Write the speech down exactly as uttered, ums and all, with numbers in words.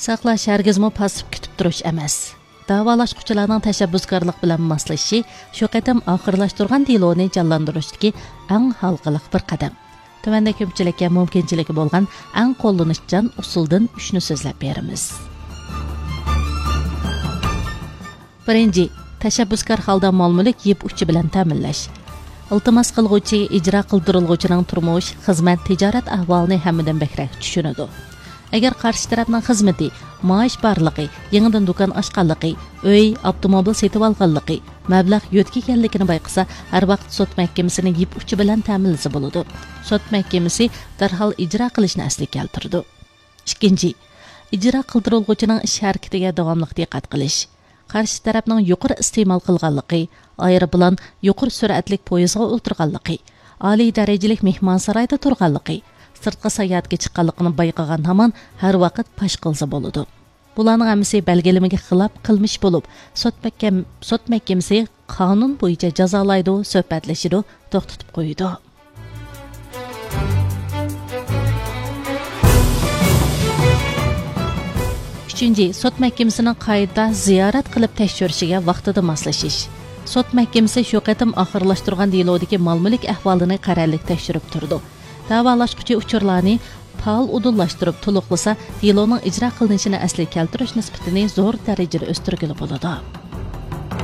saqlash hargizmi passiv kutib turish emas. Davolashquchilarning tashabbuskorlik bilan moslashishi shu qatam oxirlashtirgan deloni jonlantirishdagi eng halqiliq bir qadam. Tuvanda ko'pchilikka mumkinchiligi bo'lgan eng qo'llanishchan usuldan uchni so'zlab beramiz. Birinchi, tashabbuskor holda mol-mulk yeb uchi bilan ta'minlash. Iltimos qilguvchi ijro qildirilguvchining turmush, xizmat, tijorat ahvolini hammadan bakrak tushunadi. Agar qarshi tarafning xizmati, maosh borligi, yangidan do'kon ochganligi, uy, avtomobil setib olganligi, mablag' yo'tkaganligini bayqasa, har vaqt sud mahkamasini yeb uchi bilan ta'minlasa bo'ladi. Sud mahkamasi darhol ijro qilishni asli keltirdi. Ikkinchi, ijro qildirilguvchining ish harakatiga davomli diqqat qilish. Qarshi tarafning yuqori iste'mol qilganligi, aeroplan yuqori sur'atli poyezdga o'tirganligi, oliy darajalik mehmonsaroyda turganligi, sirtqi sayohatga chiqqanligini bayqagan hamon har vaqt pash qilsa bo'ladi. Bularning hammasi belgilamaga xilof qilmish bo'lib, sud mahkam sud mahkamasi qonun bo'yicha jazolaydi, suhbatlashidi, to'xtatib qo'ydi. Uchinchi, sud mahkamasining qoida ziyorat qilib tekshirishiga vaqtida moslashish. Sud mahkamasi shu qatim oxirlashtirgan delodagi mol-mulk ahvolini qarorlik tekshirib turdi. Davolashquchi uchurlarni faol udullashtirib to'liqlasa, deloning ijro qilinishini asli keltirish nisbatini zo'r darajada o'stirgili bo'ladi.